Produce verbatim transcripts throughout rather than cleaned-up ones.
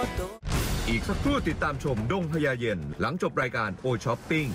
อีกสักครู่ติดตามชมดงพญาเย็นหลังจบรายการโอช้อปปิ้ง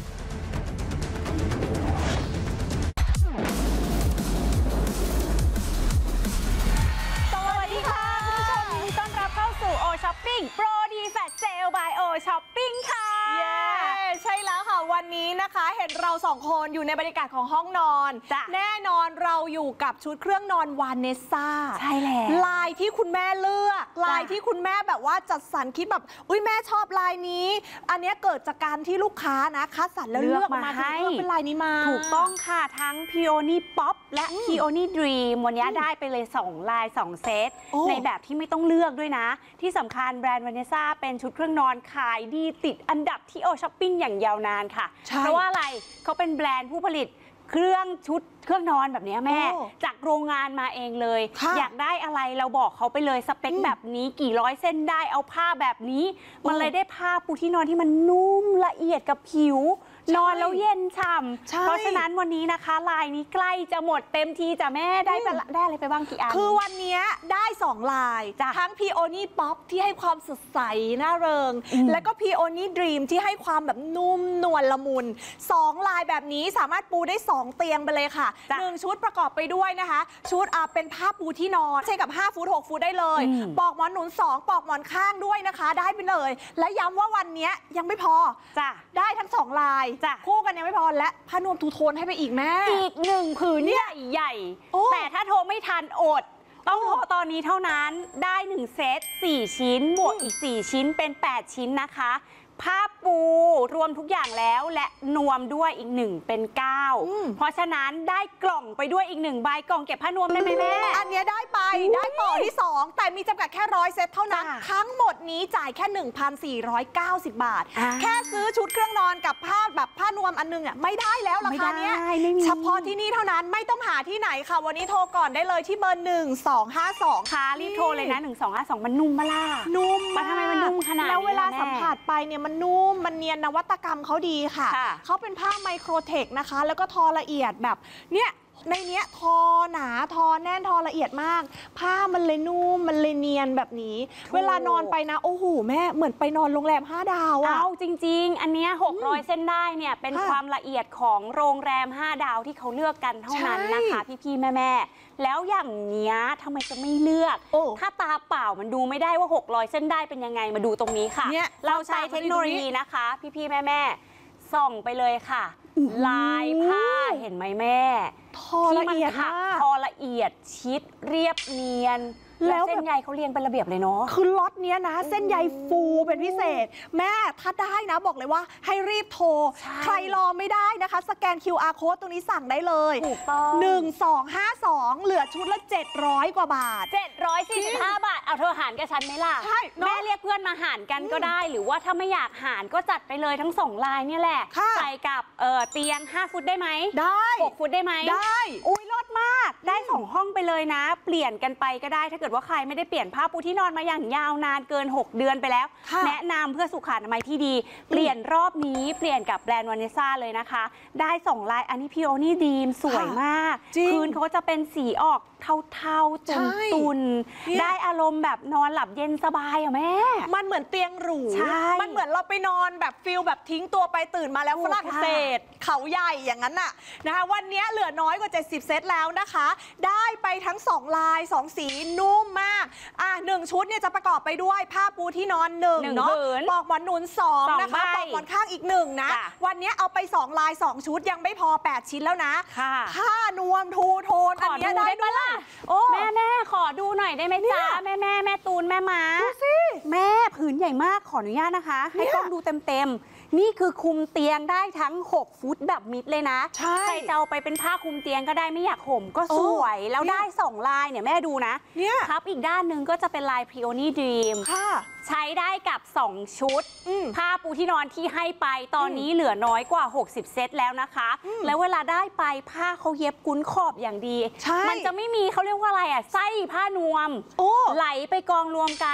สวัสดีค่ะคุณผู้ชมยินดีต้อนรับเข้าสู่โอช้อปปิ้งโปรดีแฟลชเซลบายโอช้อปปิ้งค่ะเย้ใช่แล้วค่ะวันนี้นะคะเห็นเราสองคนอยู่ในบรรยากาศของห้องนอนแน่นอนเราอยู่กับชุดเครื่องนอนวานเนสซ่าใช่แล้วลายที่คุณแม่เลือกลายที่คุณแม่แบบว่าจัดสรรคิดแบบอุ้ยแม่ชอบลายนี้อันนี้เกิดจากการที่ลูกค้านะคัดสรรแล้วเลือกมาให้เป็นลายนี้มาถูกต้องค่ะทั้ง Peony Pop และ Peony Dream วันนี้ได้ไปเลยสองลายสองเซตในแบบที่ไม่ต้องเลือกด้วยนะที่สำคัญแบรนด์วานเนสซ่าเป็นชุดเครื่องนอนขายดีติดอันดับที่โอช้อปปิ้งอย่างยาวนานค่ะเพราะว่าอะไรเขาเป็นแบรนด์ผู้ผลิตเครื่องชุดเครื่องนอนแบบนี้แม่จากโรงงานมาเองเลยอยากได้อะไรเราบอกเขาไปเลยสเปคแบบนี้กี่ร้อยเส้นได้เอาผ้าแบบนี้มันเลยได้ผ้าปูที่นอนที่มันนุ่มละเอียดกับผิวนอนแล้วเย็นฉ่ำเพราะฉะนั้นวันนี้นะคะลายนี้ใกล้จะหมดเต็มทีจ้ะแม่ได้ได้อะไรไปบ้างกี่อันคือวันนี้ได้สองลายทั้ง Peony Pop ที่ให้ความสดใสน่าเริงแล้วก็ Peony Dream ที่ให้ความแบบนุ่มนวลละมุนสองลายแบบนี้สามารถปูได้สองเตียงไปเลยค่ะหนึ่งชุดประกอบไปด้วยนะคะชุดเป็นผ้าปูที่นอนใช้กับห้าฟุตหกฟุตได้เลยปลอกหมอนหนุนสองปลอกหมอนข้างด้วยนะคะได้ไปเลยและย้ำว่าวันนี้ยังไม่พอจ้ะได้ทั้งสองลายคู่กันยังไม่พอและผ้านวมทูโทนให้ไปอีกแม่อีกหนึ่งผืนใหญ่ใหญ่แต่ถ้าโทรไม่ทันอดต้องโทรตอนนี้เท่านั้นได้หนึ่งเซตสี่ชิ้นบวกอีกสี่ชิ้นเป็นแปดชิ้นนะคะผ้าปูรวมทุกอย่างแล้วและนวมด้วยอีกหนึ่งเป็นเก้าเพราะฉะนั้นได้กล่องไปด้วยอีกหนึ่งใบกล่องเก็บผ้านวมได้ไหมแม่อันนี้ได้ไปได้ต่อที่สองแต่มีจำกัดแค่ร้อยเซตเท่านั้นทั้งหมดนี้จ่ายแค่ หนึ่งพันสี่ร้อยเก้าสิบ บาทแค่ซื้อชุดเครื่องนอนกับผ้าแบบผ้านวมอันนึงอ่ะไม่ได้แล้วราคาเนี้ยเฉพาะที่นี่เท่านั้นไม่ต้องหาที่ไหนค่ะวันนี้โทรก่อนได้เลยที่เบอร์หนึ่งสองห้าสองค่ะรีบโทรเลยนะหนึ่งสองห้าสองมันนุ่มมากนุ่มมาทำไมมันนุ่มขนาดนี้แล้วเวลาสัมผัสไปเนี่ยมันนุ่มมันเนียนนวัตกรรมเขาดีค่ะเขาเป็นผ้าไมโครเทคนะคะแล้วก็ทอละเอียดแบบเนี้ยในเนี้ยทอหนาทอแน่นทอละเอียดมากผ้ามันเลยนุ่มมันเลยเนียนแบบนี้เวลานอนไปนะโอ้โหแม่เหมือนไปนอนโรงแรมห้าดาวอะเอาจริงๆอันเนี้ยหกร้อยเส้นได้เนี่ยเป็นความละเอียดของโรงแรมห้าดาวที่เขาเลือกกันเท่านั้นนะคะพี่ๆแม่ๆแล้วอย่างเนี้ยทำไมจะไม่เลือกถ้าตาเปล่ามันดูไม่ได้ว่าหกร้อยเส้นได้เป็นยังไงมาดูตรงนี้ค่ะเราใช้เทคโนโลยีนะคะพี่ๆแม่ๆส่องไปเลยค่ะลายผ้าเห็นไหมแม่ทอละเอียดมากทอละเอียดชิดเรียบเนียนแล้วเส้นใยเขาเรียงเป็นระเบียบเลยเนาะคือล็อตเนี้ยนะเส้นใยฟูเป็นพิเศษแม่ถ้าได้นะบอกเลยว่าให้รีบโทรใครรอไม่ได้นะคะสแกน คิว อาร์ Code ตรงนี้สั่งได้เลยถูกต้องหนึ่งสองห้าสองเหลือชุดละเจ็ดร้อยกว่าบาทเจ็ดร้อยสี่สิบห้าบาทเอาเธอหารกับฉันไหมล่ะใช่แม่เรียกเพื่อนมาหารกันก็ได้หรือว่าถ้าไม่อยากหารก็จัดไปเลยทั้งสองลายนี่แหละใส่กับเอ่อเตียงห้าฟุตได้ไหมได้หกฟุตได้ไหมได้อุ้ยลดมากได้สองห้องไปเลยนะเปลี่ยนกันไปก็ได้ถ้าเกิดว่าใครไม่ได้เปลี่ยนผ้าปูที่นอนมาอย่างยาวนานเกินหกเดือนไปแล้วแนะนำเพื่อสุขอนามัยที่ดีเปลี่ยนรอบนี้เปลี่ยนกับแบรนด์วานเนสซ่าเลยนะคะได้สองลายอันนี้พีโอนี่ดีมสวยมากพื้นเขาจะเป็นสีออกเทาๆตุนๆได้อารมณ์แบบนอนหลับเย็นสบายอ่ะแม่มันเหมือนเตียงหรูมันเหมือนเราไปนอนแบบฟิลแบบทิ้งตัวไปตื่นมาแล้วฝรั่งเศสเขาใหญ่อย่างนั้นน่ะนะคะวันนี้เหลือน้อยกว่าเจ็ดสิบเซตแล้วนะคะได้ไปทั้งสองลายสองสีนุ่มมากอ่ะหนึ่งชุดเนี่ยจะประกอบไปด้วยผ้าปูที่นอนหนึ่งเนาะปลอกหมอนหนุนสองนะคะปลอกหมอนข้างอีกหนึ่งนะวันนี้เอาไปสองลายสองชุดยังไม่พอแปดชิ้นแล้วนะผ้านวมทูโทนอันนี้ได้ด้วยแม่แม่ขอดูหน่อยได้ไหมจ๊ะแม่แม่แม่ตูนแม่ม้าดูสิแม่ผืนใหญ่มากขออนุญาตนะคะให้กล้องดูเต็มๆนี่คือคุมเตียงได้ทั้งหกฟุตแบบมิดเลยนะใครจะเอาไปเป็นผ้าคุมเตียงก็ได้ไม่อยากห่มก็สวยแล้วได้สองลายเนี่ยแม่ดูนะครับอีกด้านหนึ่งก็จะเป็นลาย Peony Dream ใช้ได้กับสองชุดผ้าปูที่นอนที่ให้ไปตอนนี้เหลือน้อยกว่าหกสิบเซตแล้วนะคะแล้วเวลาได้ไปผ้าเขาเย็บกุ้นขอบอย่างดีมันจะไม่มีเขาเรียกว่าอะไรอ่ะไส้ผ้านวมไหลไปกองรวมกัน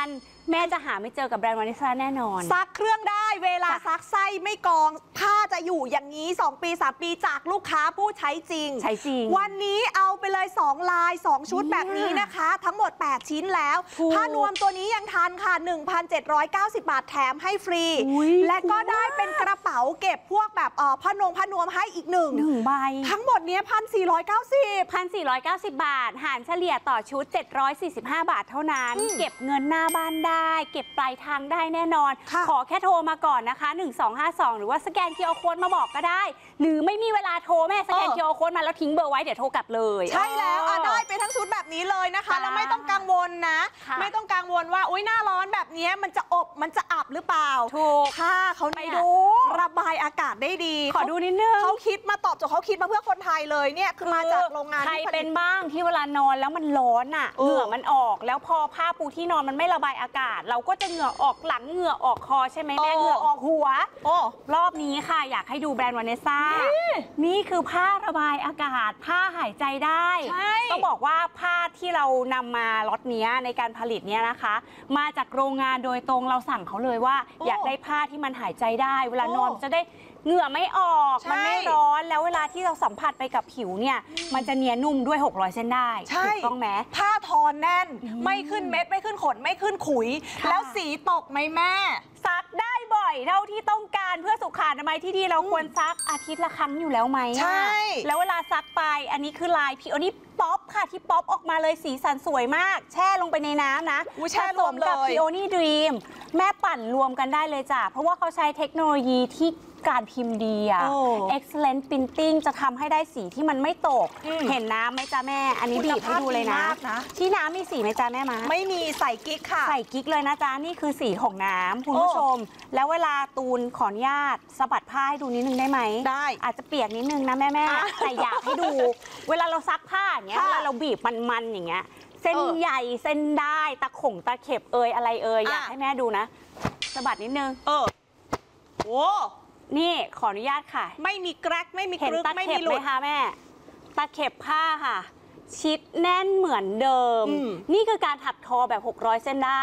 แม่จะหาไม่เจอกับแบรนด์วานิสซาแน่นอนซักเครื่องได้เวลาซักไส้ไม่กองผ้าจะอยู่อย่างนี้สองปีสามปีจากลูกค้าผู้ใช้จริงใช้จริงวันนี้เอาไปเลยสองลายสองชุดแบบนี้นะคะ ทั้งหมดแปดชิ้นแล้วผ้านวมตัวนี้ยังทันค่ะ หนึ่งพันเจ็ดร้อยเก้าสิบ บาทแถมให้ฟรี และก็ได้เป็นกระเป๋าเก็บพวกแบบเอ่อผ้านงผ้านวมให้อีกหนึ่งหนึ่งใบทั้งหมดนี้ หนึ่งพันสี่ร้อยเก้าสิบหนึ่งพันสี่ร้อยเก้าสิบ บาทหารเฉลี่ยต่อชุดเจ็ดร้อยสี่สิบห้า บาทเท่านั้นเก็บเงินหน้าบ้านได้เก็บปลายทางได้แน่นอนขอแค่โทรมาก่อนนะคะหนึ่งสองห้าสองหรือว่าสแกน คิว อาร์ Code มาบอกก็ได้หรือไม่มีเวลาโทรแม่สแกน คิว อาร์ Code มาแล้วทิ้งเบอร์ไว้เดี๋ยวโทรกลับเลยใช่แล้วได้ไปทั้งชุดแบบนี้เลยนะคะแล้วไม่ต้องกังวลนะไม่ต้องกังวลว่าอุ้ยหน้าร้อนแบบนี้มันจะอบมันจะอับหรือเปล่าถูกผ้าเขาเนี่ยระบายอากาศได้ดีขอดูนิดนึงเขาคิดมาตอบโจทย์เขาคิดมาเพื่อคนไทยเลยเนี่ยคือมาจากโรงงานใครเป็นบ้างที่เวลานอนแล้วมันร้อนอ่ะเหงื่อมันออกแล้วพอผ้าปูที่นอนมันไม่ระบายอากาศเราก็จะเหงื่อออกหลังเหงื่อออกคอใช่ไหมแม่เหงื่อออกหัวรอบนี้ค่ะอยากให้ดูแบรนด์วานิสซานี่คือผ้าระบายอากาศผ้าหายใจได้ต้องบอกว่าผ้าที่เรานำมาล็อตนี้ในการผลิตเนี้ยนะคะมาจากโรงงานโดยตรงเราสั่งเขาเลยว่าอยากได้ผ้าที่มันหายใจได้เวลานอนจะได้เหงื่อไม่ออกมันไม่ร้อนแล้วเวลาที่เราสัมผัสไปกับผิวเนี่ยมันจะเนียนนุ่มด้วยหกร้อยเส้นได้ถูกต้องไหมผ้าทอนแน่นไม่ขึ้นเม็ดไม่ขึ้นขนไม่ขึ้นขุยแล้วสีตกไหมแม่ซักได้บ่อยเท่าที่ต้องการเพื่อสุขอนามัยที่ดีเราควรซักอาทิตย์ละครั้งอยู่แล้วไหมใช่แล้วเวลาซักไปอันนี้คือลายผิวอันนี้ป๊อปค่ะที่ป๊อปออกมาเลยสีสันสวยมากแช่ลงไปในน้ำนะแช่รวมเลยกับ Peony Dream แม่ปั่นรวมกันได้เลยจ้ะเพราะว่าเขาใช้เทคโนโลยีที่การพิมพ์ดีอะ Excellent Printing จะทำให้ได้สีที่มันไม่ตกเห็นน้ำไหมจ๊ะแม่อันนี้บีบให้ดูเลยนะที่น้ำมีสีไหมจ๊ะแม่มาไม่มีใส่กิ๊กค่ะใส่กิ๊กเลยนะจ๊ะนี่คือสีของน้ำคุณผู้ชมแล้วเวลาตูนขออนุญาตสะบัดผ้าให้ดูนิดนึงได้ไหมได้อาจจะเปียกนิดนึงนะแม่แม่แต่อยากให้ดูเวลาเราซักผ้าอย่างเงี้ยเวลาเราบีบมันๆอย่างเงี้ยเส้นใหญ่เส้นได้ตะข่งตะเข็บเอยอะไรเอยอยากให้แม่ดูนะสะบัดนิดนึงเออโอ้นี่ขออนุญาตค่ะไม่มีแกรกไม่มีกรึกไม่มีหลุดค่ะแม่ตะเข็บผ้าค่ะชิดแน่นเหมือนเดิมนี่คือการถักทอแบบหกร้อยเส้นได้